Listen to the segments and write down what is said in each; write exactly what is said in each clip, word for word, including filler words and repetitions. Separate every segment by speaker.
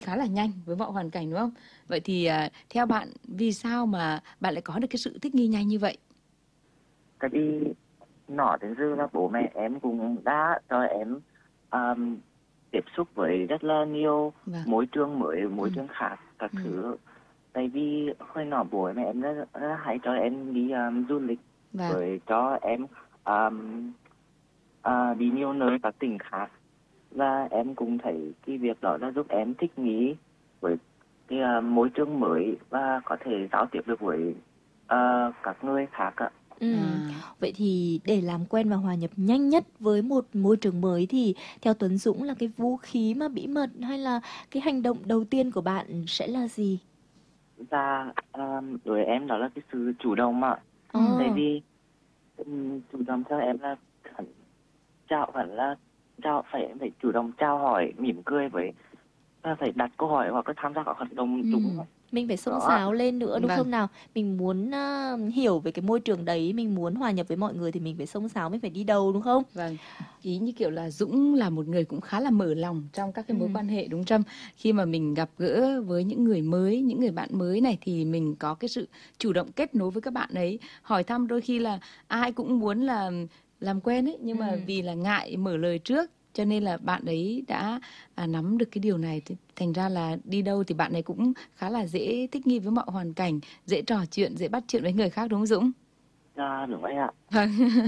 Speaker 1: khá là nhanh với mọi hoàn cảnh đúng không? Vậy thì à, theo bạn vì sao mà bạn lại có được cái sự thích nghi nhanh như vậy?
Speaker 2: Tại vì nhỏ đến giờ là bố mẹ em cũng đã cho em um, tiếp xúc với rất là nhiều
Speaker 1: Vâng.
Speaker 2: môi trường mới, môi
Speaker 1: Ừ.
Speaker 2: trường khác, các
Speaker 1: Ừ.
Speaker 2: thứ. Tại vì hồi nhỏ bố mẹ em rất, rất hay cho em đi um, du lịch,
Speaker 1: Vâng.
Speaker 2: rồi cho em um, uh, đi nhiều nơi các tỉnh khác. Và em cũng thấy cái việc đó đã giúp em thích nghi với cái uh, môi trường mới và có thể giao tiếp được với uh, các người khác ạ.
Speaker 3: Ừ.
Speaker 1: À.
Speaker 3: Vậy thì để làm quen và hòa nhập nhanh nhất với một môi trường mới thì theo Tuấn Dũng là cái vũ khí mà bí mật hay là cái hành động đầu tiên của bạn sẽ là gì?
Speaker 2: Và um, đối với em đó là cái sự chủ động mà.
Speaker 3: Ờ.
Speaker 2: Tại vì um, chủ động cho em là hẳn chào hẳn là chào phải em phải chủ động chào hỏi, mỉm cười với, và phải đặt câu hỏi hoặc là tham gia các hoạt động
Speaker 1: Ừ.
Speaker 2: chúng
Speaker 3: Mình phải xông
Speaker 2: đó ạ.
Speaker 3: xáo lên nữa đúng
Speaker 1: Vâng.
Speaker 3: không nào? Mình muốn à, hiểu về cái môi trường đấy, mình muốn hòa nhập với mọi người thì mình phải xông xáo, mình phải đi đầu đúng không?
Speaker 1: Vâng, ý như kiểu là Dũng là một người cũng khá là mở lòng trong các cái mối
Speaker 3: Ừ.
Speaker 1: quan hệ đúng không? Khi mà mình gặp gỡ với những người mới, những người bạn mới này thì mình có cái sự chủ động kết nối với các bạn ấy, hỏi thăm, đôi khi là ai cũng muốn là làm quen ấy, nhưng mà
Speaker 3: Ừ.
Speaker 1: vì là ngại mở lời trước cho nên là bạn ấy đã à, nắm được cái điều này, thì thành ra là đi đâu thì bạn ấy cũng khá là dễ thích nghi với mọi hoàn cảnh, dễ trò chuyện, dễ bắt chuyện với người khác đúng không Dũng?
Speaker 2: Dạ đúng vậy ạ.
Speaker 1: Vâng.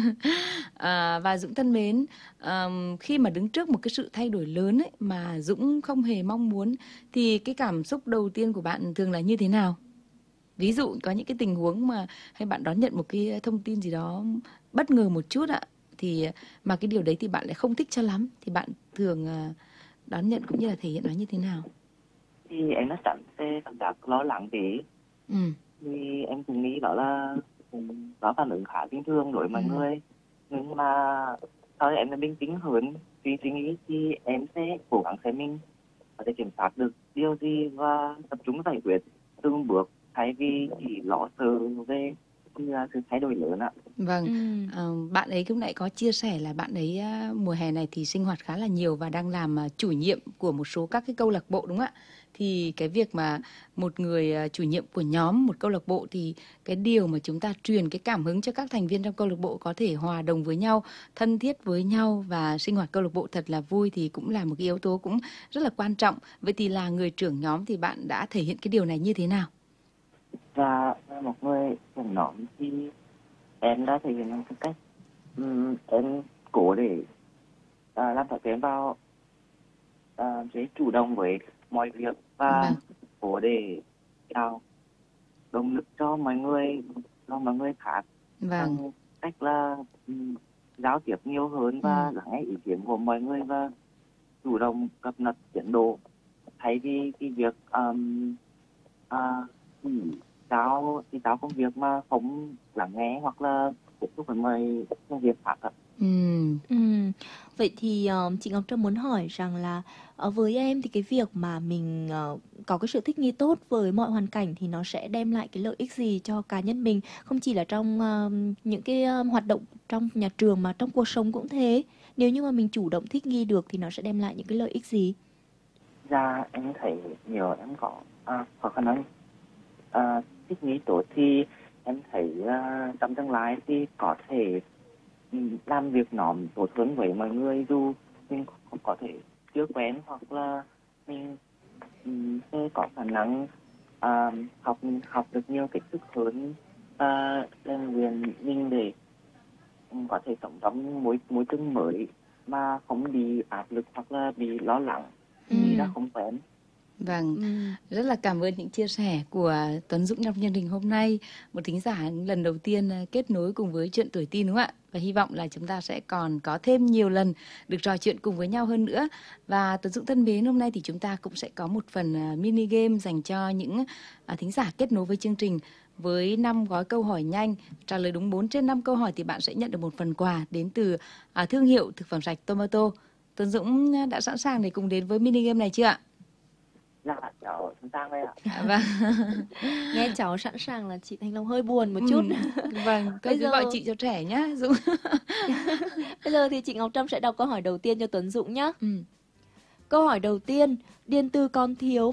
Speaker 1: À, và Dũng thân mến, ờm, khi mà đứng trước một cái sự thay đổi lớn ấy, mà Dũng không hề mong muốn thì cái cảm xúc đầu tiên của bạn thường là như thế nào? Ví dụ có những cái tình huống mà hay bạn đón nhận một cái thông tin gì đó bất ngờ một chút ạ, thì mà cái điều đấy thì bạn lại không thích cho lắm, thì bạn thường à, đón nhận cũng như là thể hiện nó như thế nào?
Speaker 2: Thì em nó chẳng sẽ cảm giác lo lắng thế.
Speaker 1: Ừ.
Speaker 2: Thì em cũng nghĩ đó là đó phản ứng khá bình thường đối với mọi
Speaker 1: Ừ.
Speaker 2: người. Nhưng mà sau em là bình tĩnh hơn, suy suy nghĩ thì em sẽ cố gắng xem mình có thể kiểm soát được điều gì và tập trung giải quyết từng bước, thay vì chỉ lo sợ về cái, uh, sự thay đổi lớn ạ.
Speaker 1: Vâng,
Speaker 3: Ừ.
Speaker 1: ờ, bạn ấy lúc nãy có chia sẻ là bạn ấy à, mùa hè này thì sinh hoạt khá là nhiều và đang làm à, chủ nhiệm của một số các cái câu lạc bộ đúng không ạ? Thì cái việc mà một người à, chủ nhiệm của nhóm một câu lạc bộ thì cái điều mà chúng ta truyền cái cảm hứng cho các thành viên trong câu lạc bộ có thể hòa đồng với nhau, thân thiết với nhau và sinh hoạt câu lạc bộ thật là vui thì cũng là một cái yếu tố cũng rất là quan trọng. Vậy thì là người trưởng nhóm thì bạn đã thể hiện cái điều này như thế nào?
Speaker 2: Và một người trưởng nhóm thì em đã thể hiện bằng cái cách um, em cố để uh, làm thói quen vào uh, sẽ chủ động với mọi việc và
Speaker 1: Vâng.
Speaker 2: cố để tạo động lực cho mọi người, cho mọi người khác
Speaker 1: Vâng.
Speaker 2: bằng cách là um, giao tiếp nhiều hơn và
Speaker 1: Ừ.
Speaker 2: lắng nghe ý kiến của mọi người và chủ động cập nhật tiến độ, thay vì cái việc um, uh, chỉ giao chỉ giao công việc mà không lắng nghe hoặc là tiếp xúc với mọi công việc khác ạ.
Speaker 1: Ừ.
Speaker 3: Ừ. Vậy thì ờ, chị Ngọc Trâm muốn hỏi rằng là ờ, với em thì cái việc mà mình ờ, có cái sự thích nghi tốt với mọi hoàn cảnh thì nó sẽ đem lại cái lợi ích gì cho cá nhân mình, không chỉ là trong ờ, những cái ờ, hoạt động trong nhà trường mà trong cuộc sống cũng thế. Nếu như mà mình chủ động thích nghi được thì nó sẽ đem lại những cái lợi ích gì?
Speaker 2: Dạ em thấy nhiều em có à, có khả năng à, thích nghi tốt thì em thấy uh, trong tương lai thì có thể um, làm việc nhóm tốt hơn với mọi người, dù mình không có thể chưa quen hoặc là mình um, sẽ có khả năng uh, học học được nhiều kiến thức hơn và rèn luyện mình để um, có thể sống trong môi môi trường mới mà không bị áp lực hoặc là bị lo lắng
Speaker 3: Ừ.
Speaker 2: vì đã không quen.
Speaker 1: Vâng,
Speaker 3: Ừ.
Speaker 1: rất là cảm ơn những chia sẻ của Tuấn Dũng trong chương trình hôm nay. Một thính giả lần đầu tiên à, kết nối cùng với Chuyện Tuổi Tin đúng không ạ? Và hy vọng là chúng ta sẽ còn có thêm nhiều lần được trò chuyện cùng với nhau hơn nữa. Và Tuấn Dũng thân mến, hôm nay thì chúng ta cũng sẽ có một phần à, mini game dành cho những à, thính giả kết nối với chương trình. Với năm gói câu hỏi nhanh, trả lời đúng bốn trên năm câu hỏi thì bạn sẽ nhận được một phần quà đến từ à, thương hiệu thực phẩm sạch Tomato. Tuấn Dũng đã sẵn sàng để cùng đến với mini game này chưa ạ?
Speaker 2: Dạ, cháu sẵn sàng đây ạ.
Speaker 1: À, vâng.
Speaker 3: Nghe cháu sẵn sàng là chị Thanh Long hơi buồn một chút.
Speaker 1: Ừm, vâng, thôi
Speaker 3: Bây
Speaker 1: cứ gọi
Speaker 3: giờ
Speaker 1: chị cho trẻ nhá, Dũng.
Speaker 3: bây giờ thì chị Ngọc Trâm sẽ đọc câu hỏi đầu tiên cho Tuấn Dũng nhé.
Speaker 1: Ừm,
Speaker 3: Câu hỏi đầu tiên, điện từ còn thiếu